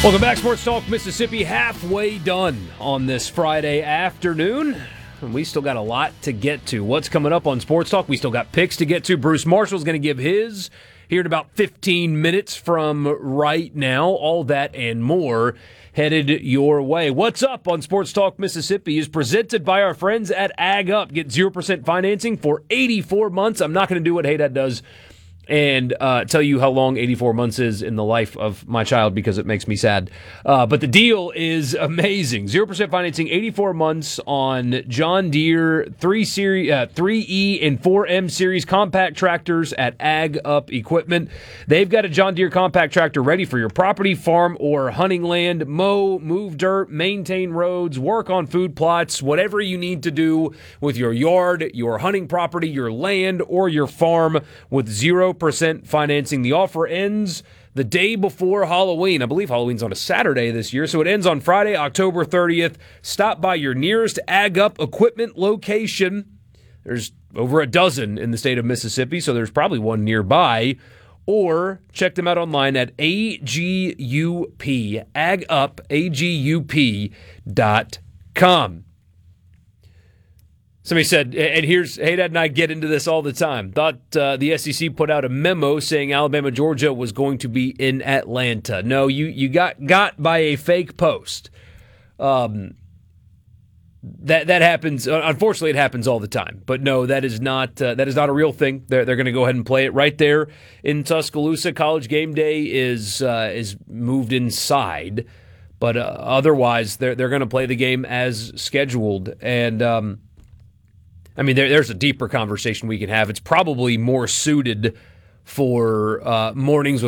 Welcome back, Sports Talk Mississippi. Halfway done on this Friday afternoon. And we still got a lot to get to. What's coming up on Sports Talk? We still got picks to get to. Bruce Marshall's going to give his here in about 15 minutes from right now. All that and more headed your way. What's up on Sports Talk Mississippi is presented by our friends at Ag Up. Get 0% financing for 84 months. I'm not going to do what Haydad does and tell you how long 84 months is in the life of my child because it makes me sad. But the deal is amazing. 0% financing, 84 months on John Deere 3E and 4M series compact tractors at Ag Up Equipment. They've got a John Deere compact tractor ready for your property, farm, or hunting land. Mow, move dirt, maintain roads, work on food plots, whatever you need to do with your yard, your hunting property, your land, or your farm with 0% financing. The offer ends the day before Halloween. I believe Halloween's on a Saturday this year, so it ends on Friday, October 30th. Stop by your nearest Ag Up Equipment location. There's over a dozen in the state of Mississippi, so there's probably one nearby. Or check them out online at AGUP, agup.com. Somebody said, and here's, Haydad and I get into this all the time, thought the SEC put out a memo saying Alabama, Georgia was going to be in Atlanta. No, you got by a fake post. That happens. Unfortunately, it happens all the time. But no, that is not a real thing. They're going to go ahead and play it right there in Tuscaloosa. College game day is moved inside, but otherwise they're going to play the game as scheduled. And I mean, there's a deeper conversation we can have. It's probably more suited for mornings with